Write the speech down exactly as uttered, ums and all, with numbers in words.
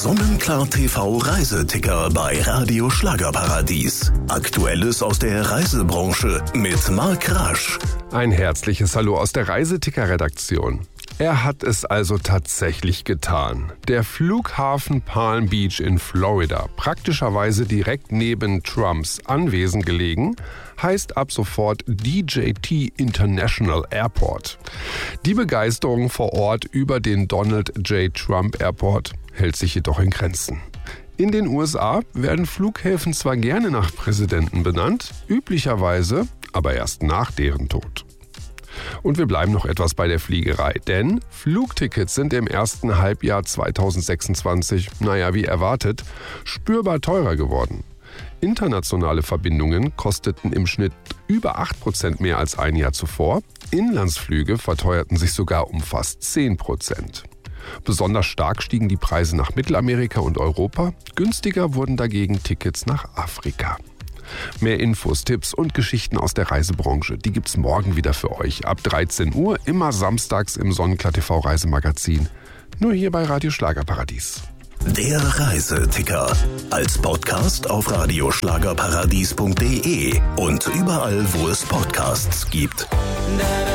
Sonnenklar T V Reiseticker bei Radio Schlagerparadies. Aktuelles aus der Reisebranche mit Marc Rasch. Ein herzliches Hallo aus der Reiseticker-Redaktion. Er hat es also tatsächlich getan. Der Flughafen Palm Beach in Florida, praktischerweise direkt neben Trumps Anwesen gelegen, heißt ab sofort D J T International Airport. Die Begeisterung vor Ort über den Donald J. Trump Airport hält sich jedoch in Grenzen. In den U S A werden Flughäfen zwar gerne nach Präsidenten benannt, üblicherweise aber erst nach deren Tod. Und wir bleiben noch etwas bei der Fliegerei, denn Flugtickets sind im ersten Halbjahr zweitausendsechsundzwanzig, naja wie erwartet, spürbar teurer geworden. Internationale Verbindungen kosteten im Schnitt über acht Prozent mehr als ein Jahr zuvor, Inlandsflüge verteuerten sich sogar um fast zehn Prozent. Besonders stark stiegen die Preise nach Mittelamerika und Europa, günstiger wurden dagegen Tickets nach Afrika. Mehr Infos, Tipps und Geschichten aus der Reisebranche, die gibt's morgen wieder für euch. Ab dreizehn Uhr, immer samstags im Sonnenklar T V Reisemagazin. Nur hier bei Radio Schlagerparadies. Der Reiseticker. Als Podcast auf radioschlagerparadies punkt de und überall, wo es Podcasts gibt.